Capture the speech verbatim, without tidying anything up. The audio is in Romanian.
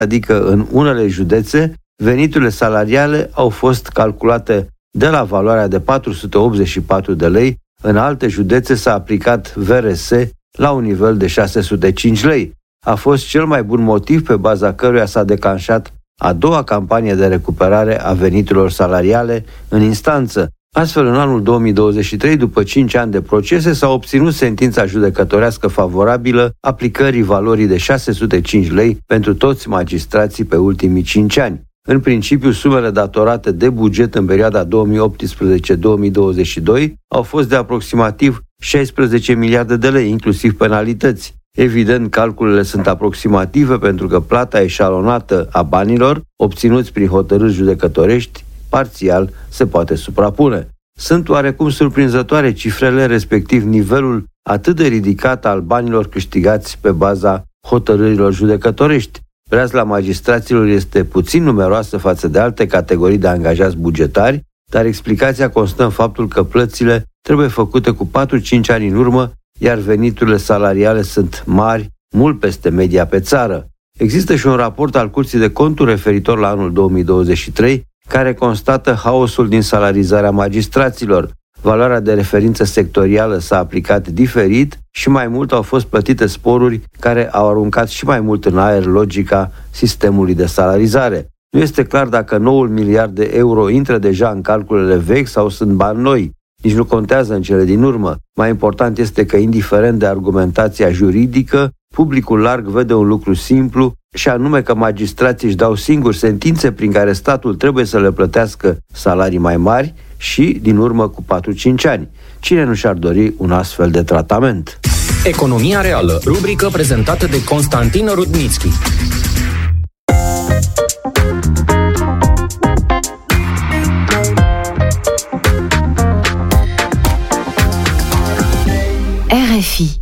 adică în unele județe, veniturile salariale au fost calculate de la valoarea de patru sute optzeci și patru de lei, în alte județe s-a aplicat V R S la un nivel de șase sute cinci lei. A fost cel mai bun motiv pe baza căruia s-a declanșat a doua campanie de recuperare a veniturilor salariale în instanță. Astfel, în anul două mii douăzeci și trei, după cinci ani de procese, s-a obținut sentința judecătorească favorabilă aplicării valorii de șase sute cinci lei pentru toți magistrații pe ultimii cinci ani. În principiu, sumele datorate de buget în perioada două mii optsprezece două mii douăzeci și doi au fost de aproximativ șaisprezece miliarde de lei, inclusiv penalități. Evident, calculele sunt aproximative pentru că plata eșalonată a banilor obținuți prin hotărâri judecătorești parțial se poate suprapune. Sunt oarecum surprinzătoare cifrele, respectiv nivelul atât de ridicat al banilor câștigați pe baza hotărârilor judecătorești. Breazla magistraților este puțin numeroasă față de alte categorii de angajați bugetari, dar explicația constă în faptul că plățile trebuie făcute cu patru-cinci ani în urmă, iar veniturile salariale sunt mari, mult peste media pe țară. Există și un raport al Curții de Conturi referitor la anul două mii douăzeci și trei, care constată haosul din salarizarea magistraților. Valoarea de referință sectorială s-a aplicat diferit și mai mult au fost plătite sporuri care au aruncat și mai mult în aer logica sistemului de salarizare. Nu este clar dacă noul miliard de euro intră deja în calculele vechi sau sunt bani noi. Nici nu contează în cele din urmă. Mai important este că, indiferent de argumentația juridică, publicul larg vede un lucru simplu, și anume că magistrații își dau singuri sentințe prin care statul trebuie să le plătească salarii mai mari și, din urmă, cu patru-cinci ani. Cine nu și-ar dori un astfel de tratament? Economia reală, rubrică prezentată de Constantin Rudnitschi. R F I